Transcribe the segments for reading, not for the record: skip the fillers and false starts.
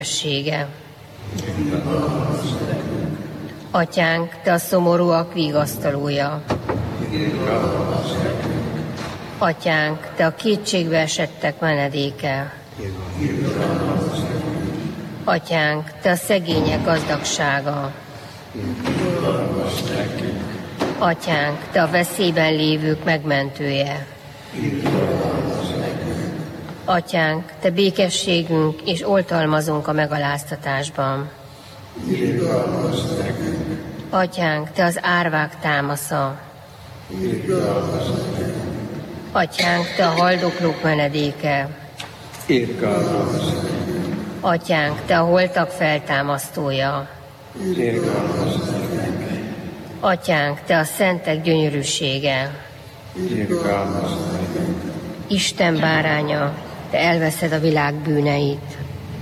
Sége. Atyánk, te a szomorúak vigasztalója. Atyánk, te a kétségbe esettek menedéke. Atyánk, te a szegények gazdagsága. Atyánk, te a veszélyben lévők megmentője. Atyánk, te békességünk és oltalmazunk a megaláztatásban. Atyánk, te az árvák támasza. Atyánk, te a haldoklók menedéke. Atyánk, te a holtak feltámasztója. Atyánk, te a szentek gyönyörűsége. Isten báránya, te elveszed a világ bűneit.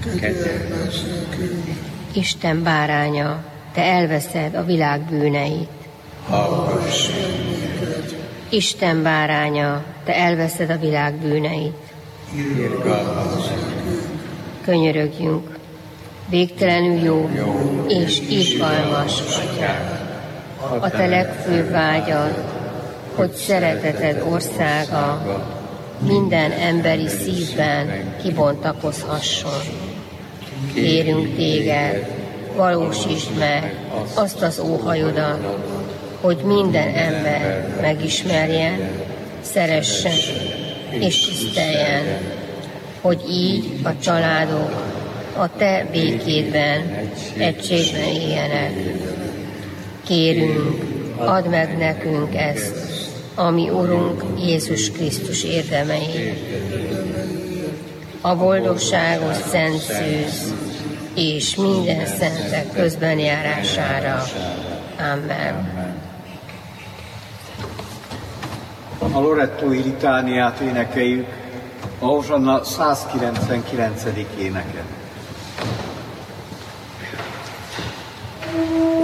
Isten báránya, te elveszed a világ bűneit. Isten báránya, te elveszed a világ bűneit. Könyörögjünk, végtelenül jó és irgalmas Atyánk. A te legfőbb vágyad, hogy szereteted országa minden emberi szívben kibontakozhasson. Kérünk téged, valósítsd meg azt az óhajodat, hogy minden ember megismerjen, szeressen és tiszteljen, hogy így a családok a te békédben, egységben éljenek. Kérünk, add meg nekünk ezt, ami Urunk Jézus Krisztus érdemei. A boldogságos szent szűz és minden szentek közbenjárására. Amen. A Lorettói litániát énekeljük, a Hozsanna 199. éneke.